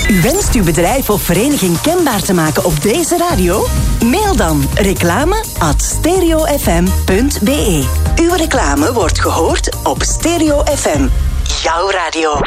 U wenst uw bedrijf of vereniging kenbaar te maken op deze radio? Mail dan reclame@stereofm.be. Uw reclame wordt gehoord op Stereo FM. Jouw radio.